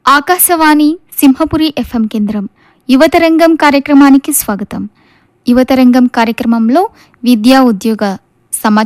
Akashvani Simhapuri FM కేంద్రం యువతరంగం కార్యక్రమానికి స్వాగతం. యువతరంగం కార్యక్రమంలో విద్యా ఉద్యోగ సమాచారం